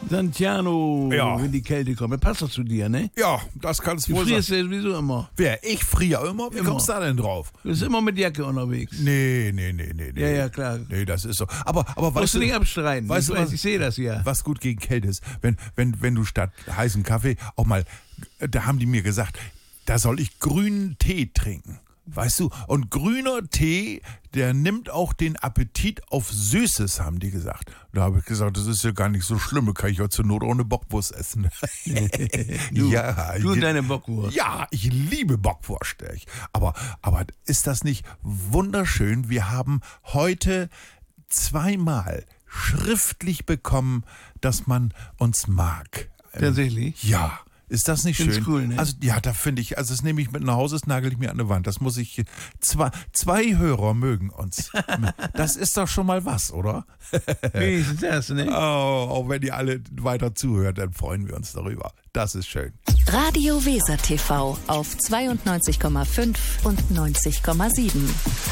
Santiano, Ja. wenn die Kälte kommt. Das passt doch zu dir, ne? Ja, das kann es Du wohl sein. frierst ja sowieso immer. Wer? Ich friere immer? Wie Immer. kommst du da denn drauf? Du bist immer mit Jacke unterwegs. Nee. Ja, klar. Nee, das ist so. Aber Musst weißt du du, nicht abstreiten. weißt du, was- Ich sehe das ja. was gut gegen Kälte ist? Wenn du statt heißen Kaffee auch mal, da haben die mir gesagt, da soll ich grünen Tee trinken. Weißt du? Und grüner Tee, der nimmt auch den Appetit auf Süßes, haben die gesagt. Da habe ich gesagt, das ist ja gar nicht so schlimm, kann ich ja zur Not auch eine Bockwurst essen. Du ja, und deine Bockwurst. ja, ich liebe Bockwurst. Aber ist das nicht wunderschön? Wir haben heute zweimal schriftlich bekommen, dass man uns mag. Tatsächlich? Ja. Ist das nicht Find's schön? cool, ne? Also ja, da finde ich, also das nehme ich mit nach Hause, das nagel ich mir an die Wand. Das muss ich, zwei Hörer mögen uns. Das ist doch schon mal was, oder? Wenigstens das, ne? Oh, auch wenn ihr alle weiter zuhört, dann freuen wir uns darüber. Das ist schön. Radio Weser TV auf 92,5 und 90,7.